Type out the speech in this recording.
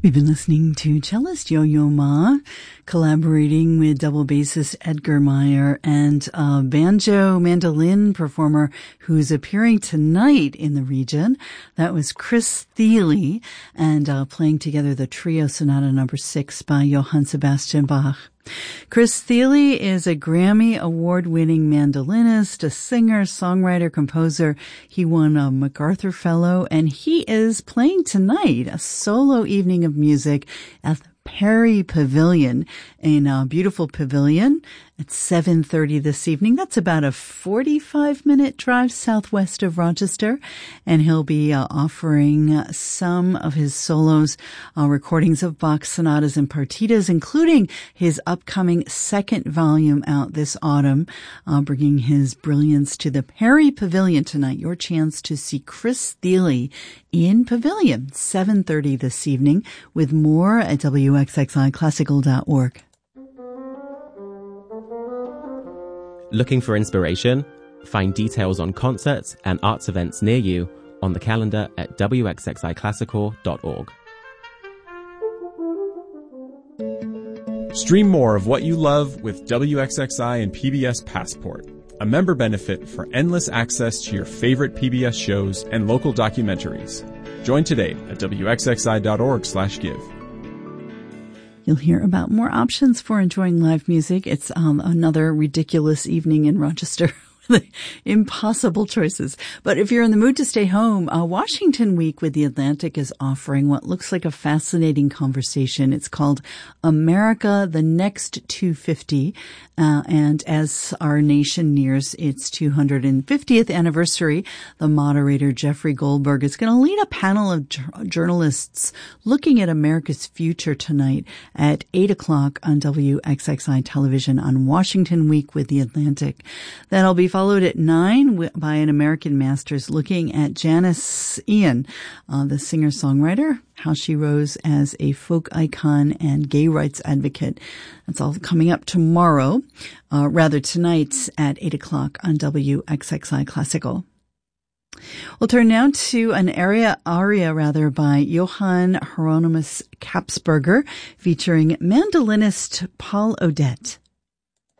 We've been listening to cellist Yo-Yo Ma collaborating with double bassist Edgar Meyer and a banjo mandolin performer who's appearing tonight in the region. That was Chris Thile, and playing together the Trio Sonata No. 6 by Johann Sebastian Bach. Chris Thile is a Grammy award-winning mandolinist, a singer, songwriter, composer. He won a MacArthur Fellow, and he is playing tonight a solo evening of music at the Perry Pavilion in a beautiful pavilion at 7:30 this evening. That's about a 45-minute drive southwest of Rochester, and he'll be offering some of his solos, recordings of Bach sonatas and partitas, including his upcoming second volume out this autumn, bringing his brilliance to the Perry Pavilion tonight. Your chance to see Chris Thile in Pavilion, 7:30 this evening, with more at wxxiclassical.org. Looking for inspiration? Find details on concerts and arts events near you on the calendar at wxxiclassical.org. Stream more of what you love with WXXI and PBS Passport, a member benefit for endless access to your favorite PBS shows and local documentaries. Join today at wxxi.org/give. You'll hear about more options for enjoying live music. It's another ridiculous evening in Rochester. Impossible choices. But if you're in the mood to stay home, Washington Week with The Atlantic is offering what looks like a fascinating conversation. It's called America, the Next 250. And as our nation nears its 250th anniversary, the moderator, Jeffrey Goldberg, is going to lead a panel of journalists looking at America's future tonight at 8 o'clock on WXXI television on Washington Week with The Atlantic. That'll be followed at 9 by an American Masters looking at Janice Ian, the singer-songwriter, how she rose as a folk icon and gay rights advocate. That's all coming up tomorrow, tonight at 8 o'clock on WXXI Classical. We'll turn now to an aria by Johann Hieronymus Kapsberger featuring mandolinist Paul Odette.